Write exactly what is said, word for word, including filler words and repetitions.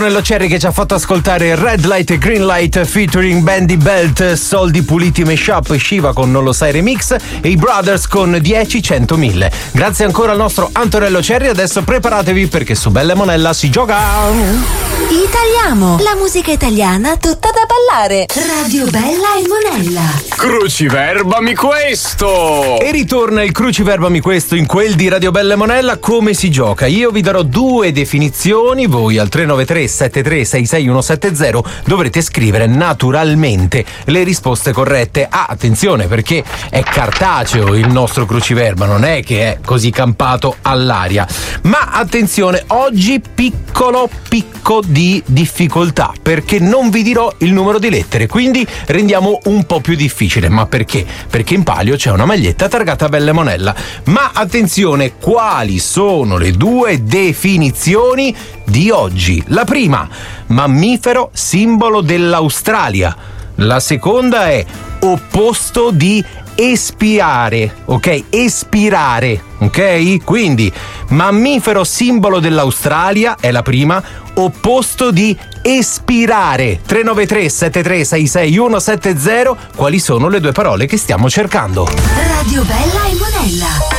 Nello Cherry che ci ha fatto ascoltare Red Light e Green Light featuring Bandy Belt, Soldi Puliti Mashup, Shiva con Non lo sai remix e i Brothers con dieci, cento, mille. Grazie ancora al nostro Antonello Cherry. Adesso preparatevi perché su Bella e Monella si gioca. Italiamo, la musica italiana tutta da ballare. Radio Bella e Monella. Cruciverbami questo! E ritorna il Cruciverbami questo in quel di Radio Bella e Monella. Come si gioca? Io vi darò due definizioni, voi al tre nove tre sette tre sei sei uno sette zero dovrete scrivere naturalmente le risposte corrette. Ah, attenzione, perché è cartaceo il nostro cruciverba, non è che è così campato all'aria. Ma attenzione, oggi piccolo picco di difficoltà, perché non vi dirò il numero di lettere, quindi rendiamo un po' più difficile. Ma perché? Perché in palio c'è una maglietta targata Bella e Monella. Ma attenzione, quali sono le due definizioni di oggi? La prima, mammifero simbolo dell'Australia. La seconda è opposto di espiare, ok? Espirare, ok? Quindi mammifero simbolo dell'Australia è la prima, opposto di espirare. Tre nove tre sette tre sei sei uno sette zero, quali sono le due parole che stiamo cercando? Radio Bella e Monella.